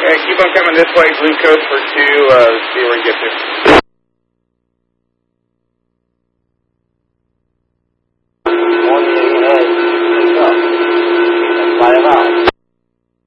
keep on coming this way, blue code for 2, see where we get to. Light him out.